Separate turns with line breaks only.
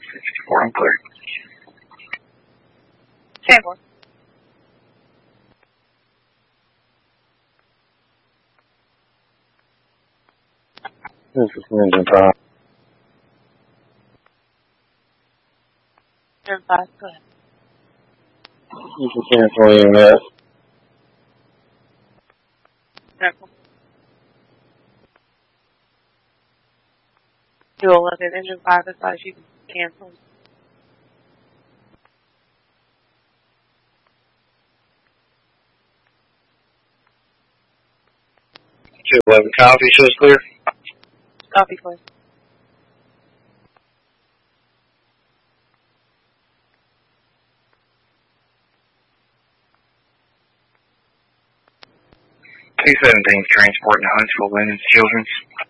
64, I'm clear.
10-4.
This is Engine 5.
Engine 5, go ahead.
You can cancel EMS.
Careful. 211, Engine 5 advise you to cancel.
Copy, shows clear.
Copy, please.
Two 17's transporting to Huntsville Women's Children's.